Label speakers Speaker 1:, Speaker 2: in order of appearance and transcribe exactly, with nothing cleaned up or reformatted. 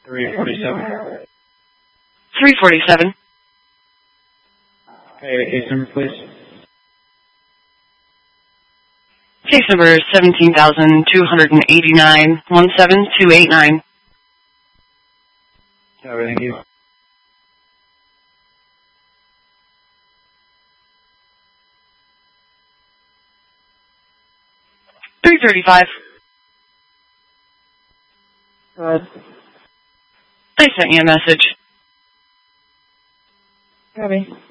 Speaker 1: three forty-seven.
Speaker 2: three forty-seven.
Speaker 1: Okay, the case number, please.
Speaker 2: Case number is seventeen thousand two hundred eighty-nine, one seven two eight nine.
Speaker 1: Copy, thank you.
Speaker 2: three thirty-five.
Speaker 1: Go ahead.
Speaker 2: I sent you a message.
Speaker 1: Copy.